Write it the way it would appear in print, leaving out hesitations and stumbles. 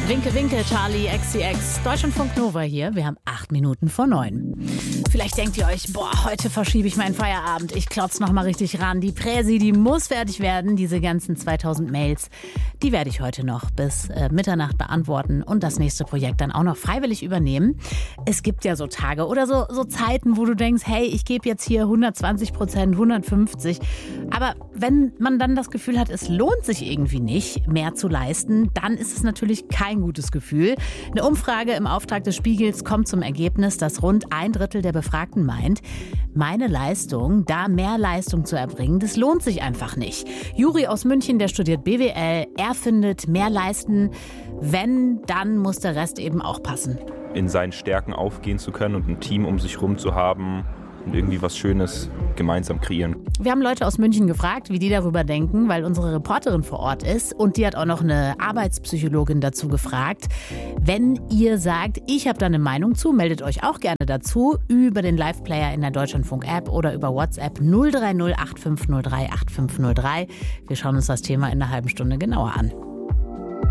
Winke, winke, Charlie XCX. Deutschlandfunk Nova hier. Wir haben 8 Minuten vor 9. Vielleicht denkt ihr euch, heute verschiebe ich meinen Feierabend. Ich klotz noch mal richtig ran. Die Präsi, die muss fertig werden. Diese ganzen 2000 Mails, die werde ich heute noch bis Mitternacht beantworten und das nächste Projekt dann auch noch freiwillig übernehmen. Es gibt ja so Tage oder so Zeiten, wo du denkst, hey, ich gebe jetzt hier 120%, 150. Aber wenn man dann das Gefühl hat, es lohnt sich irgendwie nicht, mehr zu leisten, dann ist es natürlich kein gutes Gefühl. Eine Umfrage im Auftrag des Spiegels kommt zum Ergebnis, dass rund 1/3 der Befragten meint, meine Leistung, da mehr Leistung zu erbringen, das lohnt sich einfach nicht. Juri aus München, der studiert BWL, er findet, mehr leisten, wenn, dann muss der Rest eben auch passen. In seinen Stärken aufgehen zu können und ein Team um sich rum zu haben und irgendwie was Schönes gemeinsam kreieren. Wir haben Leute aus München gefragt, wie die darüber denken, weil unsere Reporterin vor Ort ist und die hat auch noch eine Arbeitspsychologin dazu gefragt. Wenn ihr sagt, ich habe da eine Meinung zu, meldet euch auch gerne dazu über den Live-Player in der Deutschlandfunk-App oder über WhatsApp 030 8503 8503. Wir schauen uns das Thema in einer halben Stunde genauer an.